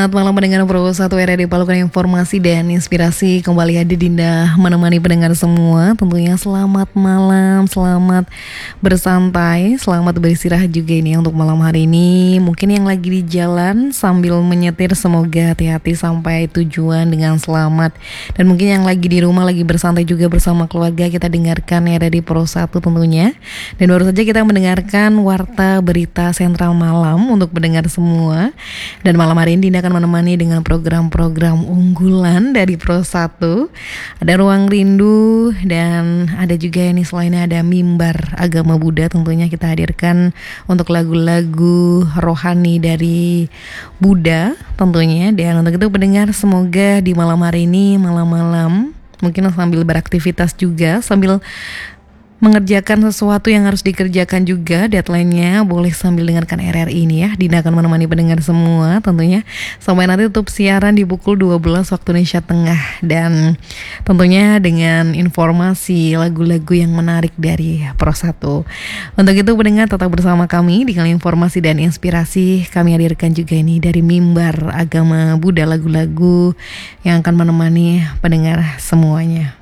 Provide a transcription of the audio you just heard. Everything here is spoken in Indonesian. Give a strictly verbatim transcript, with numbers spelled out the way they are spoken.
Selamat malam pendengar Pro satu R R I Palukan, informasi dan inspirasi kembali hadir Dinda menemani pendengar semua. Tentunya selamat malam, selamat bersantai, selamat beristirahat juga ini untuk malam hari ini. Mungkin yang lagi di jalan sambil menyetir, semoga hati-hati sampai tujuan dengan selamat. Dan mungkin yang lagi di rumah lagi bersantai juga bersama keluarga, kita dengarkan R R I Pro satu tentunya. Dan baru saja kita mendengarkan Warta Berita Sentral Malam untuk pendengar semua. Dan malam hari ini Dinda akan menemani dengan program-program unggulan dari Pro satu. Ada Ruang Rindu dan ada juga ini selainnya ada Mimbar Agama Buddha, tentunya kita hadirkan untuk lagu-lagu rohani dari Buddha tentunya. Dan untuk itu pendengar, semoga di malam hari ini, malam-malam mungkin sambil beraktivitas juga, sambil mengerjakan sesuatu yang harus dikerjakan juga, deadline-nya boleh sambil dengarkan R R I ini ya. Dina akan menemani pendengar semua tentunya sampai nanti tutup siaran di pukul dua belas waktu Indonesia Tengah. Dan tentunya dengan informasi lagu-lagu yang menarik dari Pro satu. Untuk itu pendengar tetap bersama kami dengan informasi dan inspirasi. Kami hadirkan juga ini dari Mimbar Agama Buddha, lagu-lagu yang akan menemani pendengar semuanya.